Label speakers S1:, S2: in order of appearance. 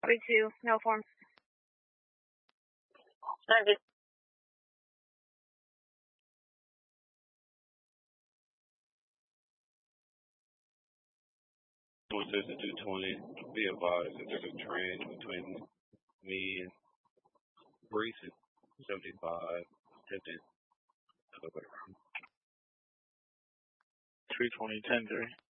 S1: 42, no form.
S2: One says to 220. Be advised that there's a trend between me and Brees at 75. Tempted.
S3: 320, 10-3.